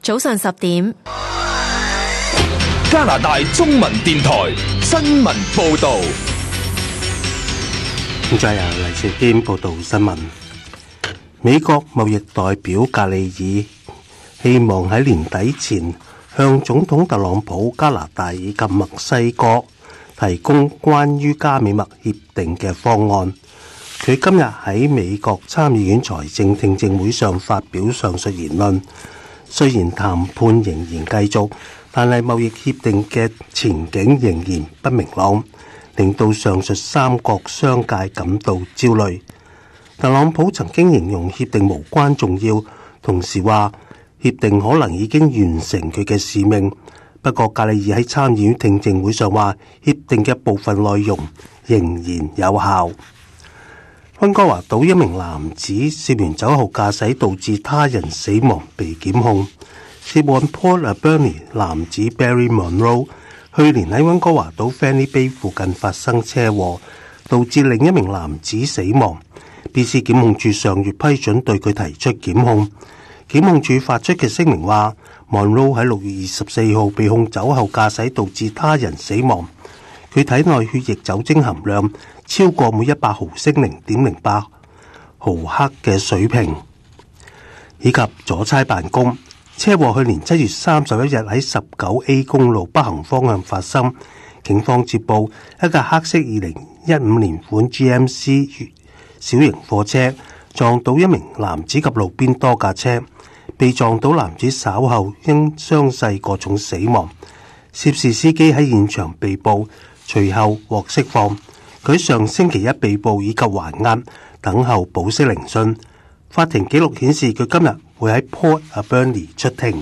早上10點， 加拿大中文電台新聞報道。 現在由黎兆堅報道新聞。美國貿易代表格里爾希望喺年底前向總統特朗普、加拿大以及墨西哥提供關於加美墨協定嘅方案。佢今日喺美國參議院財政聽證會上發表上述言論。雖然談判仍然繼續，但係貿易協定嘅前景仍然不明朗，令到上述三國商界感到焦慮。特朗普曾經形容協定無關重要，同時話協定可能已經完成佢嘅使命。不過格里爾喺參議院聽證會上話，協定嘅部分內容仍然有效。溫哥華島一名男子涉嫌酒後駕駛導致他人死亡被檢控。涉案 Port Alberni 男子 Barry Monroe 去年喺溫哥華島 Fanny Bay 附近發生車禍，導致另一名男子死亡。BC 檢控處上月批准對佢提出檢控。檢控處發出嘅聲明話，Monroe 喺6月24號被控酒後駕駛導致他人死亡。佢體內血液酒精含量超過每100毫升 0.08 毫克嘅水平，以及阻差辦公。車禍去年7月31日喺19A 公路北行方向發生。警方接報一架黑色2015年款 GMC 小型貨車撞到一名男子及路邊多架車，被撞到男子稍後因傷勢過重死亡。涉事司機喺現場被捕，隨後獲釋放。佢上星期一被捕以及還押，等候保釋聆訊。法庭記錄顯示佢今日會喺 Port Alberni 出庭。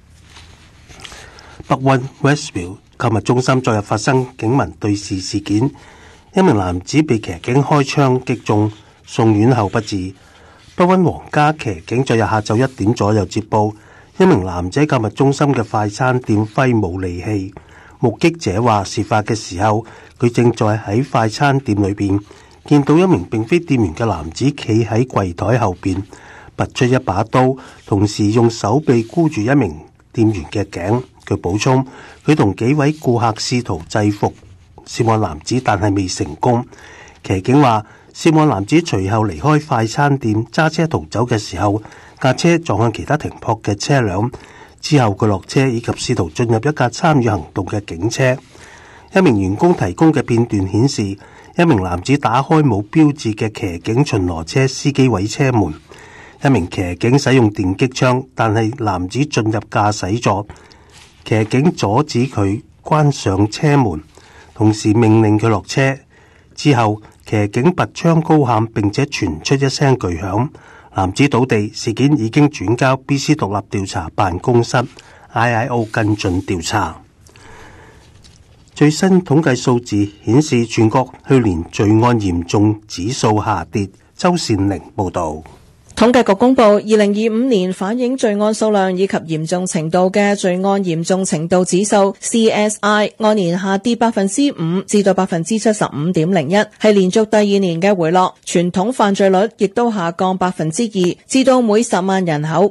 北溫 Westville 購物中心昨日發生警民對峙事件，一名男子被騎警開槍擊中，送院後不治。北溫皇家騎警昨日下晝1點左右接報，一名男子喺購物中心嘅快餐店揮舞利器。目擊者話，事發嘅時候佢正在喺快餐店裏邊，見到一名並非店員嘅男子企喺櫃台後邊，拔出一把刀，同時用手臂箍住一名店員嘅頸。佢補充，佢同幾位顧客試圖制服涉案男子，但係未成功。騎警話，涉案男子隨後離開快餐店，揸車逃走嘅時候，架車撞向其他停泊嘅車輛。之後佢落車，以及試圖進入一架參與行動嘅警車。一名員工提供嘅片段顯示，一名男子打開冇標誌嘅騎警巡邏車司機位車門，一名騎警使用電擊槍，但係男子進入駕駛座，騎警阻止佢關上車門，同時命令佢落車。之後騎警拔槍高喊，並且傳出一聲巨響，男子倒地。事件已經轉交 BC 獨立調查辦公室 IIO 跟進調查。最新統計數字顯示，全國去年罪案嚴重指數下跌。周善玲報道。 統計局公布2025年反映罪案數量以及嚴重程度嘅罪案嚴重程度指數 CSI 按年下跌 5% 至到 75.01%， 係連續第2年嘅回落。傳統犯罪率亦都下降 2%， 至到每10萬人口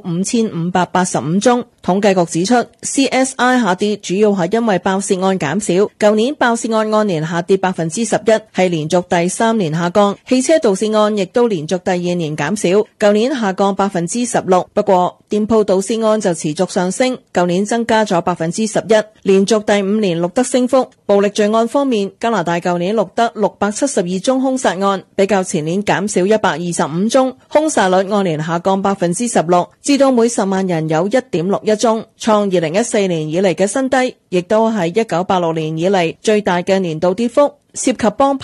5585宗。統計局指出 CSI 下跌主要係因為爆竊案減少，舊年爆竊案按年下跌 11%， 係連續第3年下降。汽車盜竊案亦都連續第2年減少，舊年下降 16%， 不過店鋪盜竊案就持續上升，舊年增加咗 11%， 連續第5年錄得升幅。暴力罪案方面，加拿大舊年錄得672宗兇殺案，比較前年減少125宗，兇殺率按年下降 16%， 至到每10萬人有 1.61宗，創2014年以嚟嘅新低，亦都係1986年以嚟最大嘅年度跌幅。涉及幫